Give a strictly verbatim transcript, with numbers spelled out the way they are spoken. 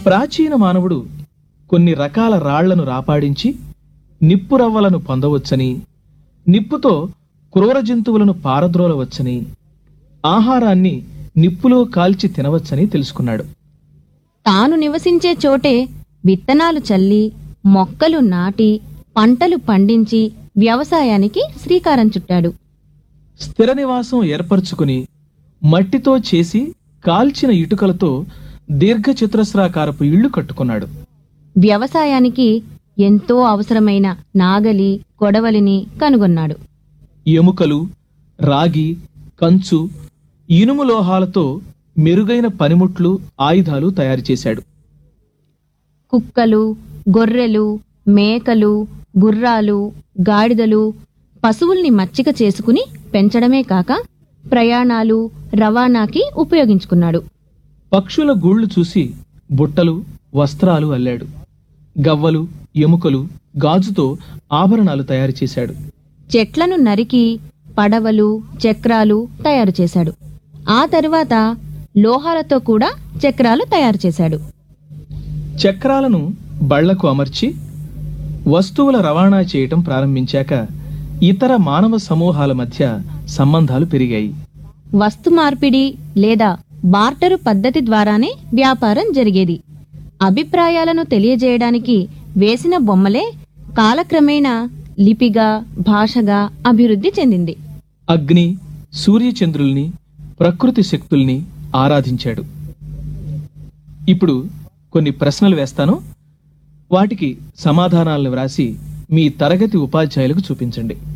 ప్రాచీన మానవుడు కొన్ని రకాల రాళ్లను రాపాడించి నిప్పురవ్వలను పొందవచ్చని, నిప్పుతో క్రూర జంతువులను పారద్రోలవచ్చని, ఆహారాన్ని నిప్పులో కాల్చి తినవచ్చని తెలుసుకున్నాడు. తాను నివసించే చోటే విత్తనాలు చల్లి, మొక్కలు నాటి, పంటలు పండించి వ్యవసాయానికి శ్రీకారం చుట్టాడు. స్థిర నివాసం ఏర్పరచుకుని మట్టితో చేసి కాల్చిన ఇటుకలతో దీర్ఘచతురస్రాకారపు ఇళ్లు కట్టుకున్నాడు. వ్యవసాయానికి ఎంతో అవసరమైన నాగలి, కొడవలిని కనుగొన్నాడు. ఎముకలు, రాగి, కంచు, ఇనుము లోహాలతో మెరుగైన పనిముట్లు, ఆయుధాలు తయారు చేశాడు. కుక్కలు, గొర్రెలు, మేకలు, గుర్రాలు, గాడిదలు, పశువుల్ని మచ్చిక చేసుకుని పెంచడమే కాక ప్రయాణాలు, రవాణాకి ఉపయోగించుకున్నాడు. పక్షుల గూళ్లు చూసి బుట్టలు, వస్త్రాలు అల్లాడు. గవ్వలు, ఎముకలు, గాజుతో ఆభరణాలు తయారు చేశాడు. చెట్లను నరికి పడవలు, చక్రాలు తయారు చేశాడు. ఆ తరువాత లోహాలతో కూడా చక్రాలు తయారు చేశాడు. చక్రాలను బళ్లకు అమర్చి వస్తువుల రవాణా చేయటం ప్రారంభించాక ఇతర మానవ సమూహాల మధ్య సంబంధాలు పెరిగాయి. వస్తు మార్పిడి లేదా బార్టరు పద్ధతి ద్వారానే వ్యాపారం జరిగేది. అభిప్రాయాలను తెలియజేయడానికి వేసిన బొమ్మలే కాలక్రమేణా లిపిగా, భాషగా అభివృద్ధి చెందింది. అగ్ని, సూర్యచంద్రుల్ని, ప్రకృతి శక్తుల్ని ఆరాధించాడు. ఇప్పుడు కొన్ని ప్రశ్నలు వేస్తాను. వాటికి సమాధానాలను వ్రాసి మీ తరగతి ఉపాధ్యాయులకు చూపించండి.